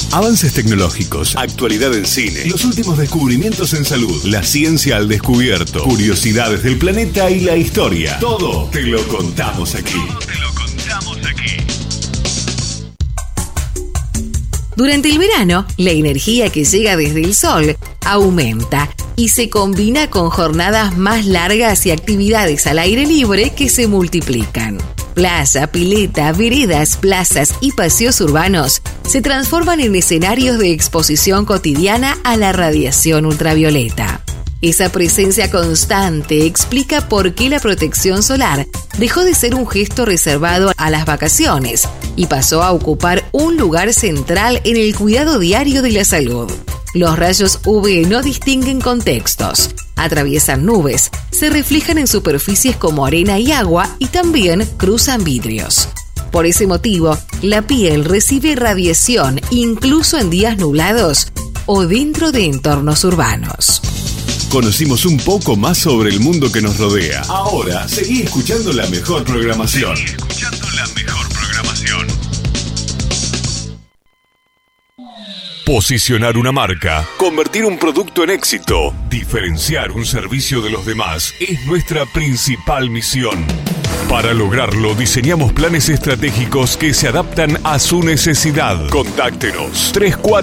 Avances tecnológicos, actualidad en cine, los últimos descubrimientos en salud, la ciencia al descubierto, curiosidades del planeta y la historia. Todo te lo contamos aquí. Durante el verano, la energía que llega desde el sol aumenta y se combina con jornadas más largas y actividades al aire libre que se multiplican. Playa, pileta, veredas, plazas y paseos urbanos se transforman en escenarios de exposición cotidiana a la radiación ultravioleta. Esa presencia constante explica por qué la protección solar dejó de ser un gesto reservado a las vacaciones y pasó a ocupar un lugar central en el cuidado diario de la salud. Los rayos UV no distinguen contextos, atraviesan nubes, se reflejan en superficies como arena y agua y también cruzan vidrios. Por ese motivo, la piel recibe radiación incluso en días nublados o dentro de entornos urbanos. Conocimos un poco más sobre el mundo que nos rodea. Ahora, seguí escuchando la mejor programación. Posicionar una marca, convertir un producto en éxito, diferenciar un servicio de los demás es nuestra principal misión. Para lograrlo, diseñamos planes estratégicos que se adaptan a su necesidad. Contáctenos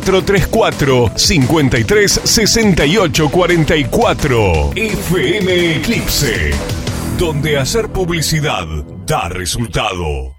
3434-536844 FM Eclipse, donde hacer publicidad da resultado.